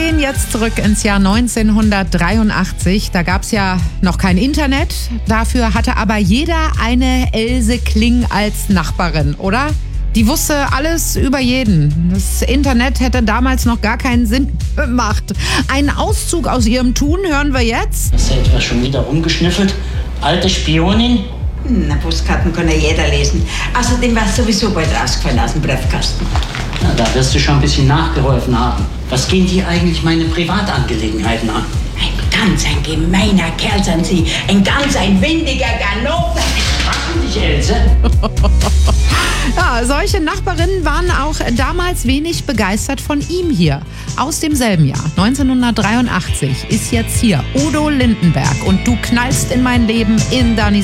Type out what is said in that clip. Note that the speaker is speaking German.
gehen jetzt zurück ins Jahr 1983. Da gab es ja noch kein Internet. Dafür hatte aber jeder eine Else Kling als Nachbarin, oder? Die wusste alles über jeden. Das Internet hätte damals noch gar keinen Sinn gemacht. Einen Auszug aus ihrem Tun hören wir jetzt. Hast du etwa schon wieder rumgeschnüffelt? Alte Spionin? Na, Postkarten kann ja jeder lesen. Außerdem war es sowieso bald rausgefallen aus dem Briefkasten. Na, da wirst du schon ein bisschen nachgeholfen haben. Was gehen dir eigentlich meine Privatangelegenheiten an? Ein gemeiner Kerl sind Sie. Ein windiger Ganoven. Machen dich, Else? Ja, solche Nachbarinnen waren auch damals wenig begeistert von ihm hier. Aus demselben Jahr, 1983, ist jetzt hier Udo Lindenberg und du knallst in mein Leben in Dannys